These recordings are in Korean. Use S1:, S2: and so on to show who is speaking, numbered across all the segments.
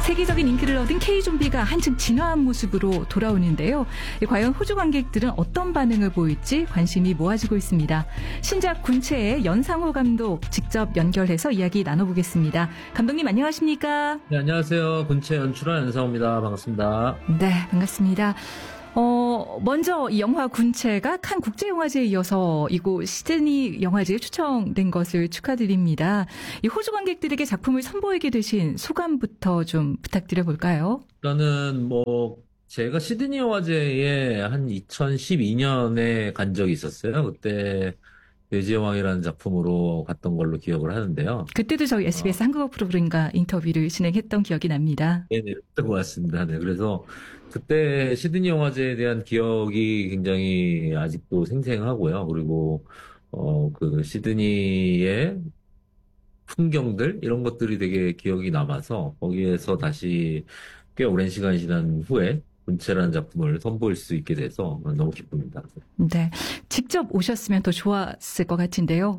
S1: 세계적인 인기를 얻은 K-좀비가 한층 진화한 모습으로 돌아오는데요. 과연 호주 관객들은 어떤 반응을 보일지 관심이 모아지고 있습니다. 신작 군체의 연상호 감독 직접 연결해서 이야기 나눠보겠습니다. 감독님 안녕하십니까?
S2: 네, 안녕하세요. 군체 연출한 연상호입니다. 반갑습니다.
S1: 네, 반갑습니다. 먼저 이 영화 군체가 칸 국제영화제에 이어서 이곳 시드니 영화제에 초청된 것을 축하드립니다. 이 호주 관객들에게 작품을 선보이게 되신 소감부터 좀 부탁드려 볼까요?
S2: 일단은 제가 시드니 영화제에 한 2012년에 간 적이 있었어요. 그때 돼지여왕이라는 작품으로 갔던 걸로 기억을 하는데요.
S1: 그때도 저희 SBS 한국어 프로그램과 인터뷰를 진행했던 기억이 납니다.
S2: 네, 그랬던 것 같습니다. 네, 그래서 그때 시드니 영화제에 대한 기억이 굉장히 아직도 생생하고요. 그리고 그 시드니의 풍경들 이런 것들이 되게 기억이 남아서 거기에서 다시 꽤 오랜 시간이 지난 후에 군체라는 작품을 선보일 수 있게 돼서 너무 기쁩니다.
S1: 네, 직접 오셨으면 더 좋았을 것 같은데요.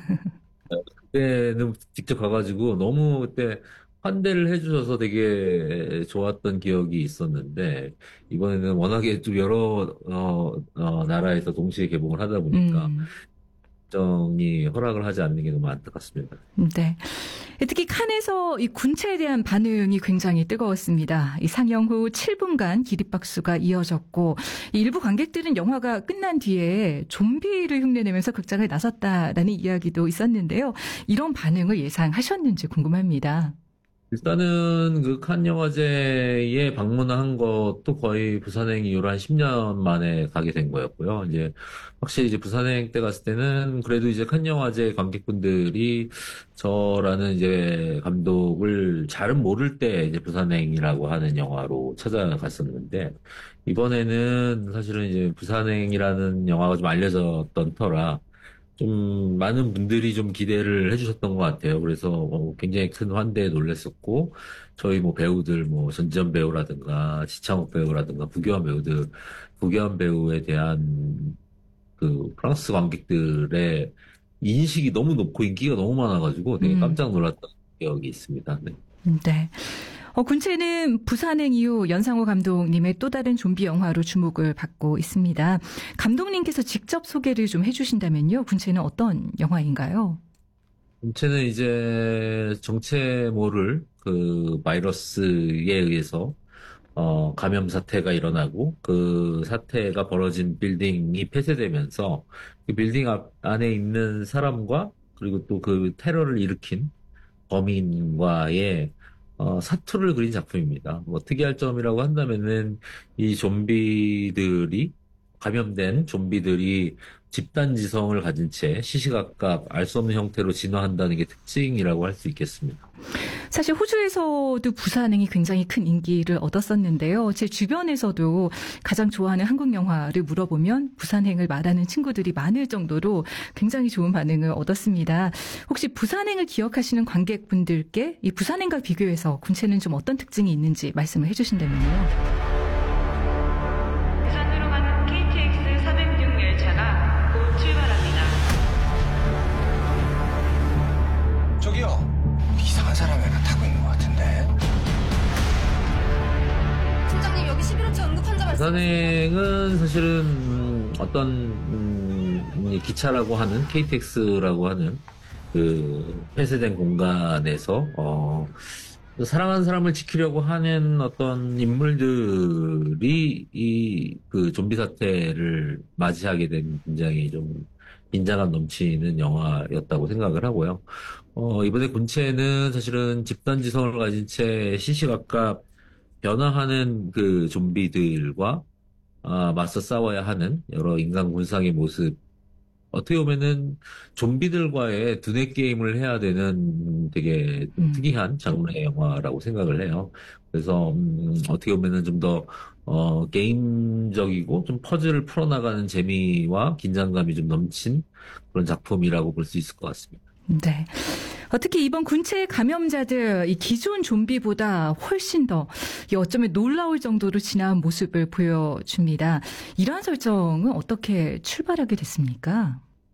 S2: 그때는 직접 가가지고 너무 그때 환대를 해주셔서 되게 좋았던 기억이 있었는데 이번에는 워낙에 좀 여러 나라에서 동시에 개봉을 하다 보니까 정이 허락을 하지 않는 게 너무 안타깝습니다.
S1: 네. 특히 칸에서 이 군체에 대한 반응이 굉장히 뜨거웠습니다. 이 상영 후 7분간 기립박수가 이어졌고 일부 관객들은 영화가 끝난 뒤에 좀비를 흉내내면서 극장을 나섰다라는 이야기도 있었는데요. 이런 반응을 예상하셨는지 궁금합니다.
S2: 일단은 그 칸 영화제에 방문한 것도 거의 부산행 이후로 한 10년 만에 가게 된 거였고요. 이제 확실히 이제 부산행 때 갔을 때는 그래도 이제 칸 영화제 관객분들이 저라는 이제 감독을 잘은 모를 때 이제 부산행이라고 하는 영화로 찾아갔었는데 이번에는 사실은 이제 부산행이라는 영화가 좀 알려졌던 터라 좀 많은 분들이 좀 기대를 해주셨던 것 같아요. 그래서 굉장히 큰 환대에 놀랐었고 저희 배우들 전지현 배우라든가 지창욱 배우라든가 구교환 배우에 대한 그 프랑스 관객들의 인식이 너무 높고 인기가 너무 많아가지고 되게 깜짝 놀랐던 기억이 있습니다. 네.
S1: 네. 군체는 부산행 이후 연상호 감독님의 또 다른 좀비 영화로 주목을 받고 있습니다. 감독님께서 직접 소개를 좀 해주신다면요. 군체는 어떤 영화인가요?
S2: 군체는 이제 정체 모를 그 바이러스에 의해서 감염 사태가 일어나고 그 사태가 벌어진 빌딩이 폐쇄되면서 그 빌딩 안에 있는 사람과 그리고 또 그 테러를 일으킨 범인과의 사투를 그린 작품입니다. 특이할 점이라고 한다면은 이 감염된 좀비들이 집단지성을 가진 채 시시각각 알 수 없는 형태로 진화한다는 게 특징이라고 할 수 있겠습니다.
S1: 사실 호주에서도 부산행이 굉장히 큰 인기를 얻었었는데요. 제 주변에서도 가장 좋아하는 한국 영화를 물어보면 부산행을 말하는 친구들이 많을 정도로 굉장히 좋은 반응을 얻었습니다. 혹시 부산행을 기억하시는 관객분들께 이 부산행과 비교해서 군체는 좀 어떤 특징이 있는지 말씀을 해주신다면요.
S3: 부산으로 가는 KTX 406 열차가 곧 출발합니다.
S4: 저기요. 이상한 사람이 하나 타고 있는 것 같은데.
S5: 팀장님 여기 11호차 응급 환자 말씀.
S2: 부산행은 사실은 어떤 기차라고 하는 KTX라고 하는 그 폐쇄된 공간에서 사랑하는 사람을 지키려고 하는 어떤 인물들이 그 좀비 사태를 맞이하게 된 굉장히 좀 긴장감 넘치는 영화였다고 생각을 하고요. 이번에 군체는 사실은 집단지성을 가진 채 시시각각 변화하는 그 좀비들과 맞서 싸워야 하는 여러 인간 군상의 모습, 어떻게 보면은 좀비들과의 두뇌 게임을 해야 되는 되게 특이한 장르의 영화라고 생각을 해요. 그래서 어떻게 보면은 좀 더 게임적이고 좀 퍼즐을 풀어나가는 재미와 긴장감이 좀 넘친 그런 작품이라고 볼 수 있을 것 같습니다.
S1: 네. 특히 이번 군체 감염자들 이 기존 좀비보다 훨씬 더 어쩌면 놀라울 정도로 진화한 모습을 보여줍니다. 이러한 설정은 어떻게 출발하게 됐습니까?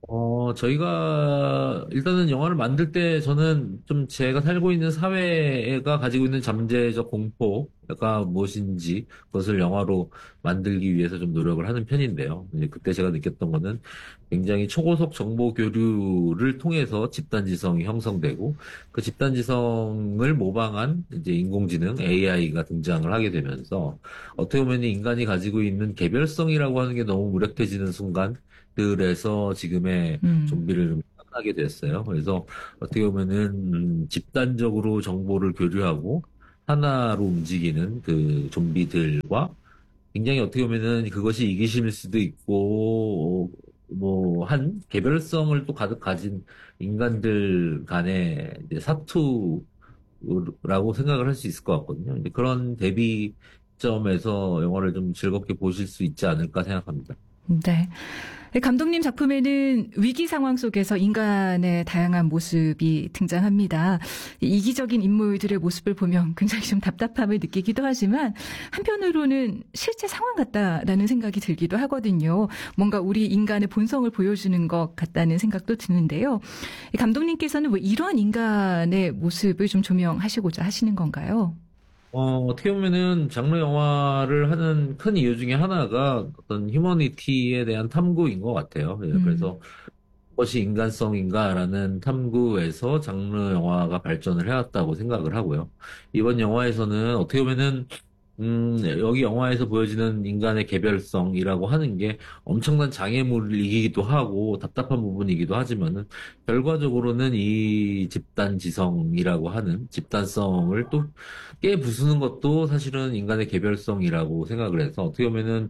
S2: 저희가 일단은 영화를 만들 때 저는 좀 제가 살고 있는 사회가 가지고 있는 잠재적 공포가 무엇인지 그것을 영화로 만들기 위해서 좀 노력을 하는 편인데요. 이제 그때 제가 느꼈던 거는 굉장히 초고속 정보 교류를 통해서 집단지성이 형성되고 그 집단지성을 모방한 이제 인공지능 AI가 등장을 하게 되면서 어떻게 보면 인간이 가지고 있는 개별성이라고 하는 게 너무 무력해지는 순간 들에서 지금의
S1: 음,
S2: 좀비를 좀 하게 됐어요. 그래서 어떻게 보면은 집단적으로 정보를 교류하고 하나로 움직이는 그 좀비들과 굉장히 어떻게 보면은 그것이 이기심일 수도 있고 뭐 한 개별성을 또 가득 가진 인간들 간의 이제 사투라고 생각을 할 수 있을 것 같거든요. 이제 그런 대비점에서 영화를 좀 즐겁게 보실 수 있지 않을까 생각합니다.
S1: 네. 감독님 작품에는 위기 상황 속에서 인간의 다양한 모습이 등장합니다. 이기적인 인물들의 모습을 보면 굉장히 좀 답답함을 느끼기도 하지만 한편으로는 실제 상황 같다라는 생각이 들기도 하거든요. 뭔가 우리 인간의 본성을 보여주는 것 같다는 생각도 드는데요. 감독님께서는 뭐 이러한 인간의 모습을 좀 조명하시고자 하시는 건가요?
S2: 어떻게 보면은 장르 영화를 하는 큰 이유 중에 하나가 어떤 휴머니티에 대한 탐구인 것 같아요. 예,
S1: 음,
S2: 그래서 무엇이 인간성인가라는 탐구에서 장르 영화가 발전을 해왔다고 생각을 하고요. 이번 영화에서는 어떻게 보면은 여기 영화에서 보여지는 인간의 개별성이라고 하는 게 엄청난 장애물이기도 하고 답답한 부분이기도 하지만은 결과적으로는 이 집단지성이라고 하는 집단성을 또 깨부수는 것도 사실은 인간의 개별성이라고 생각을 해서 어떻게 보면은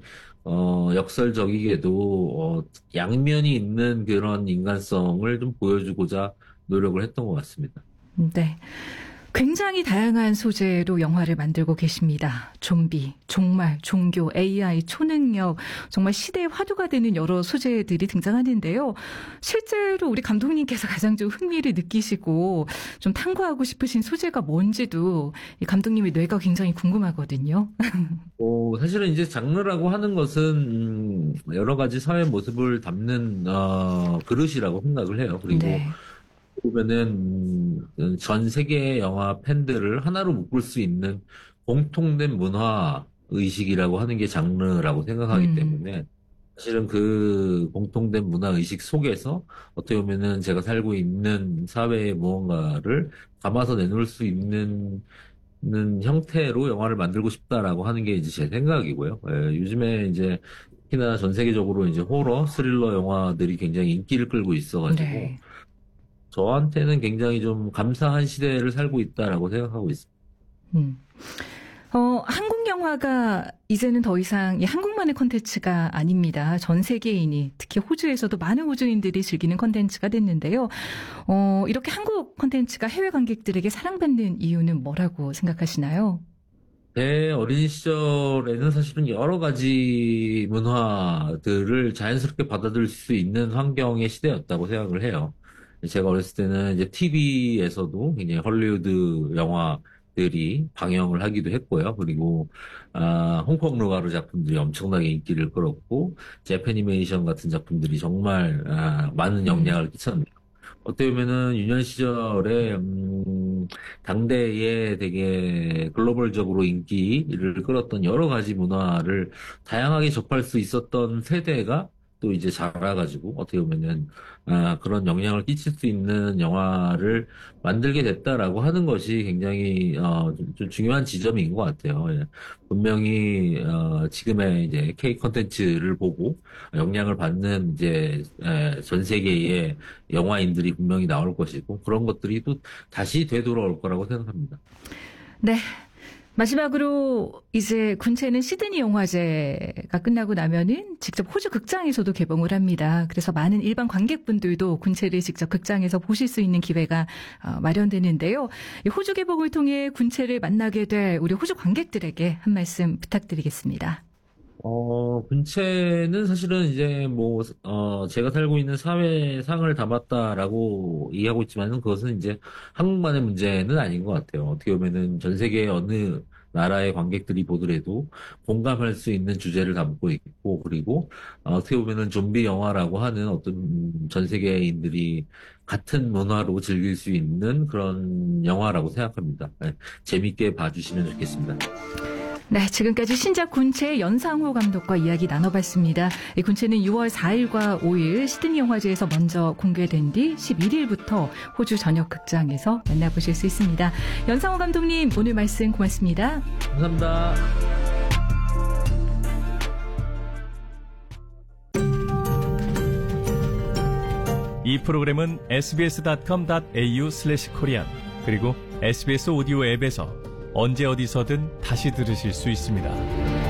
S2: 역설적이게도 양면이 있는 그런 인간성을 좀 보여주고자 노력을 했던 것 같습니다.
S1: 네. 굉장히 다양한 소재로 영화를 만들고 계십니다. 좀비, 종말, 종교, AI, 초능력, 정말 시대의 화두가 되는 여러 소재들이 등장하는데요. 실제로 우리 감독님께서 가장 좀 흥미를 느끼시고 좀 탐구하고 싶으신 소재가 뭔지도 이 감독님의 뇌가 굉장히 궁금하거든요.
S2: 사실은 이제 장르라고 하는 것은 여러 가지 사회 모습을 담는 그릇이라고 생각을 해요. 그리고
S1: 네.
S2: 보면은 전 세계 영화 팬들을 하나로 묶을 수 있는 공통된 문화 의식이라고 하는 게 장르라고 생각하기
S1: 음,
S2: 때문에 사실은 그 공통된 문화 의식 속에서 어떻게 보면은 제가 살고 있는 사회의 무언가를 담아서 내놓을 수 있는 형태로 영화를 만들고 싶다라고 하는 게 이제 제 생각이고요. 예, 요즘에 이제 특히나 전 세계적으로 이제 호러, 스릴러 영화들이 굉장히 인기를 끌고 있어가지고
S1: 네.
S2: 저한테는 굉장히 좀 감사한 시대를 살고 있다라고 생각하고 있습니다.
S1: 음. 한국 영화가 이제는 더 이상 이 한국만의 콘텐츠가 아닙니다. 전 세계인이, 특히 호주에서도 많은 호주인들이 즐기는 콘텐츠가 됐는데요. 이렇게 한국 콘텐츠가 해외 관객들에게 사랑받는 이유는 뭐라고 생각하시나요?
S2: 제 어린 시절에는 사실은 여러 가지 문화들을 자연스럽게 받아들일 수 있는 환경의 시대였다고 생각을 해요. 제가 어렸을 때는 이제 TV에서도 굉장히 헐리우드 영화들이 방영을 하기도 했고요. 그리고, 홍콩 루가르 작품들이 엄청나게 인기를 끌었고, 재패니메이션 같은 작품들이 정말, 많은
S1: 음,
S2: 영향을 끼쳤네요. 어떻게 보면은 유년 시절에 당대에 되게 글로벌적으로 인기를 끌었던 여러 가지 문화를 다양하게 접할 수 있었던 세대가 또 이제 자라가지고 어떻게 보면은 그런 영향을 끼칠 수 있는 영화를 만들게 됐다라고 하는 것이 굉장히 좀 중요한 지점인 것 같아요. 예. 분명히 지금의 이제 K 콘텐츠를 보고 영향을 받는 이제 전 세계의 영화인들이 분명히 나올 것이고 그런 것들이 또 다시 되돌아올 거라고 생각합니다.
S1: 네. 마지막으로 이제 군체는 시드니 영화제가 끝나고 나면은 직접 호주 극장에서도 개봉을 합니다. 그래서 많은 일반 관객분들도 군체를 직접 극장에서 보실 수 있는 기회가 마련되는데요. 이 호주 개봉을 통해 군체를 만나게 될 우리 호주 관객들에게 한 말씀 부탁드리겠습니다.
S2: 군체는 사실은 이제 뭐, 제가 살고 있는 사회상을 담았다라고 이해하고 있지만은 그것은 이제 한국만의 문제는 아닌 것 같아요. 어떻게 보면은 전 세계 어느 나라의 관객들이 보더라도 공감할 수 있는 주제를 담고 있고, 그리고 어떻게 보면은 좀비 영화라고 하는 어떤 전 세계인들이 같은 문화로 즐길 수 있는 그런 영화라고 생각합니다. 네, 재밌게 봐주시면 좋겠습니다.
S1: 네, 지금까지 신작 군체 연상호 감독과 이야기 나눠봤습니다. 이 군체는 6월 4일과 5일 시드니 영화제에서 먼저 공개된 뒤 11일부터 호주 전역 극장에서 만나보실 수 있습니다. 연상호 감독님, 오늘 말씀 고맙습니다.
S2: 감사합니다.
S6: 이 프로그램은 sbs.com.au/korean 그리고 SBS 오디오 앱에서 언제 어디서든 다시 들으실 수 있습니다.